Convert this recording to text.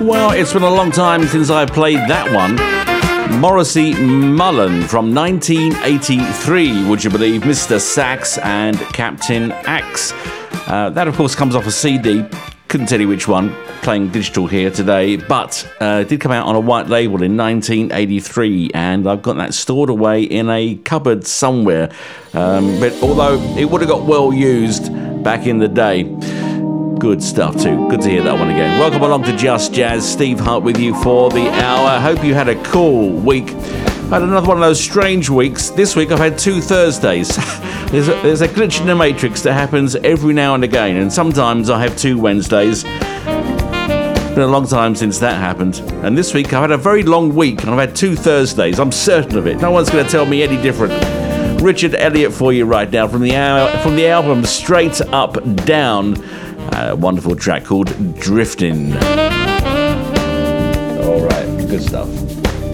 Well, it's been a long time since I played that one. Morrissey Mullen from 1983, would you believe? Mr. Sax and Captain Axe. That, of course, comes off a CD. Couldn't tell you which one. Playing digital here today, but it did come out on a white label in 1983, and I've got that stored away in a cupboard somewhere. But although it would have got well used back in the day. Good stuff too. Good to hear that one again. Welcome along to Just Jazz. Steve Hart with you for the hour. Hope you had a cool week. I had another one of those strange weeks. This week I've had 2 Thursdays. There's a glitch in the matrix that happens every now and again, and sometimes I have 2 Wednesdays. It's been a long time since that happened. And this week I've had a very long week and I've had 2 Thursdays. I'm certain of it. No one's going to tell me any different. Richard Elliott for you right now from the album Straight Up Down. A wonderful track called Driftin'. All right, good stuff.